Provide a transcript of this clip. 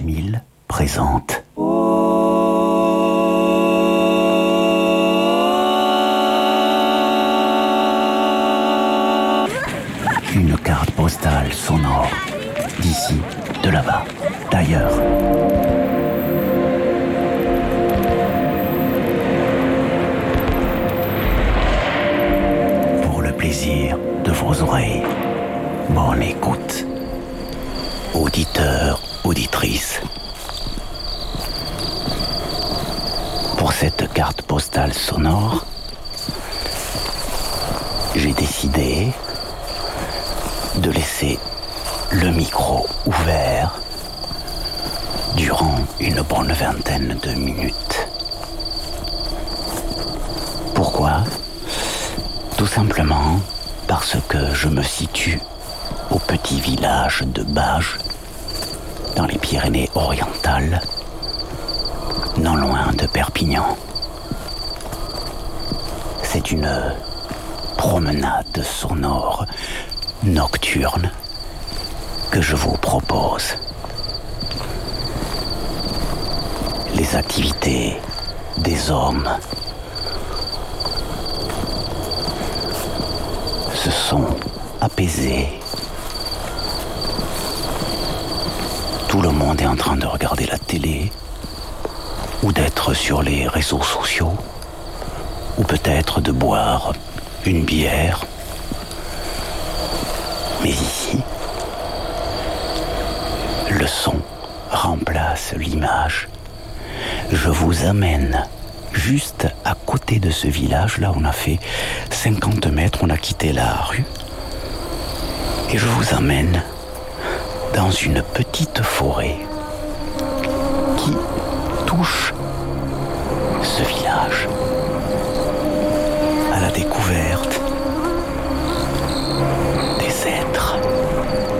1000 présente. Une carte postale sonore, d'ici, de là-bas, d'ailleurs. Pour le plaisir de vos oreilles, bonne écoute. Auditeurs, auditrices. Pour cette carte postale sonore, j'ai décidé de laisser le micro ouvert durant une bonne vingtaine de minutes. Pourquoi ? Tout simplement parce que je me situe au petit village de Bages, dans les Pyrénées-Orientales, non loin de Perpignan. C'est une promenade sonore nocturne que je vous propose. Les activités des hommes se sont apaisées. Tout le monde est en train de regarder la télé ou d'être sur les réseaux sociaux ou peut-être de boire une bière. Mais ici, le son remplace l'image. Je vous amène juste à côté de ce village. Là, on a fait 50 mètres, on a quitté la rue. Et je vous amène dans une petite forêt qui touche ce village.